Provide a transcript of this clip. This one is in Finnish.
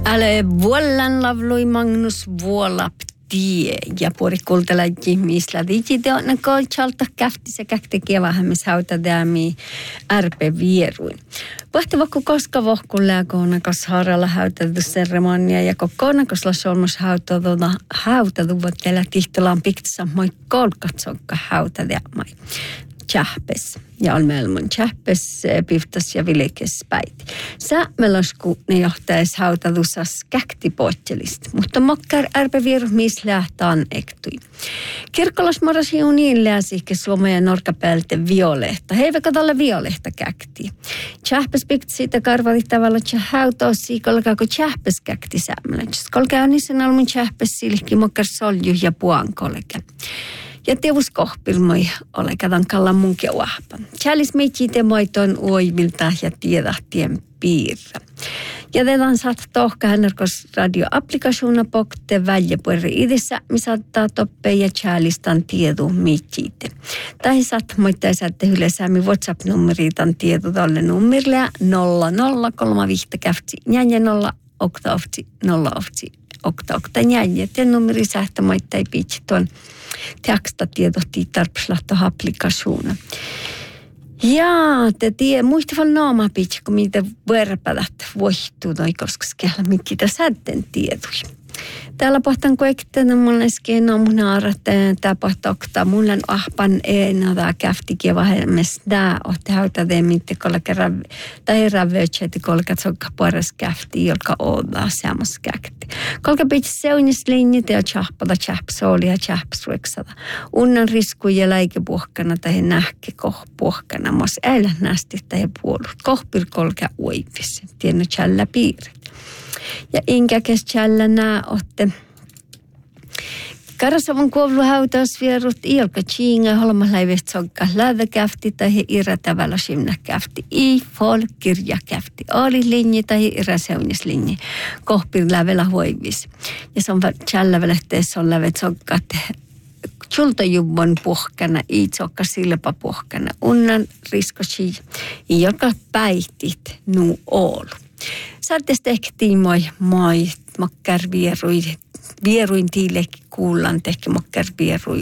Ale vuollan lavlui Magnus Vuolaptie ja puori kultalaji misla digite on kolchalta käfti sekä tekee vähemmis hautadämi ärpe vieruin. Pohtivakku koska vohkulle ja koonakos haralla hautadu seremonia ja kokonakos la solmus hautadu vuotteella tihtolaan piktasa moi kolkatsokka hautadämai. Tjähpes. Ja on meillä mun tjähpes, piftas ja vilekes päiti. Sä melasku ne johtais hautadusas käktipoittelista, mutta mokkar ärpevieru mis lähtään ektui. Kirkkolas morasi uniin lääsihke Suomen ja Norkapäältä violehta. Hei vaikka tälle violehta käkti. Tjähpes pikti siitä karvali tavalla tjä hautausi, kolkaa kun tjähpes käkti sämmälä. Kolkaa on niissä on mun tjähpes silkki mokkar solju ja puan kollega. Ja teus kohpilmoi ole kadan kallan mun keuahpa. Tjälis meitjiite moiton uoivilta ja tiedahtien piirra. Ja tedan saat tohka hänärkos radioapplikasuuna pokte väljepueri idessä, missä ottaa toppeen ja tjälistan tiedu meitjiite. Tai saat moittaisaatte hylesäämi WhatsApp-nummeriitan tiedu tolle nummerille 003 käftsi 0 oktaofti 0 ofti okta njänjet ja numeri sähtä moittai pitsi tuon teaksta tiedohtii tarpslahto applikasuuna. Ja te muistavan naama pitsi, kun mitä verpadat voihtuu noi koskeskella, mitä sätten tiedui. Täällä pohtan koekten mun äsken mun naarat, tää pohtaa mulla on ahpan enää käftikin vähemmäs tää ohti hautade mitte kolkera tai ravötseti kolkat sokka paras käfti, joka oddaa samassa käkti. Kolka pitsi seunislinjit ja tjahpada tjahpsooli ja tjahpsueksada. Unnan risku ja läikepuhkana tai nähke kohpuhkana, mos älä nästi tai puolut. Kohpir kolka uivis, tiennyt tjällä piirit. Ja inkä kestjällä nää otte. Karasavun kuovluhautausvierut iolka tjiinga holmaläivest sokka läväkäfti tai irrätävällä simnäkäfti. I folkkirjakäfti. Oli linji tai irräseunislinji. Kohpir lävällä huivis. Ja se on tjällä välähteessä on lävet sokkat. Tjultajubbon puhkana, iitsokka silpa puhkana. Unnan riskosi, joka päihtit nuu oolu. Saattes tehtiin moi mokkar vieruin tiillekin kuullaan tehki mokkar vierui